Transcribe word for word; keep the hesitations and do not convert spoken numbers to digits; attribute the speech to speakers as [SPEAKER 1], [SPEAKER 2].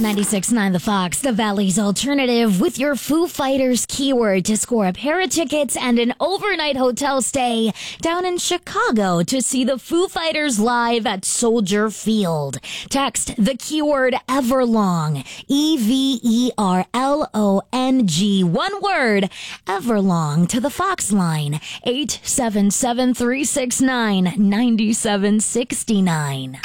[SPEAKER 1] ninety-six point nine The Fox, the Valley's alternative, with your Foo Fighters keyword to score a pair of tickets and an overnight hotel stay down in Chicago to see the Foo Fighters live at Soldier Field. Text the keyword Everlong, E V E R L O N G, one word, Everlong, to the Fox line, eight seven seven, three six nine, nine seven six nine.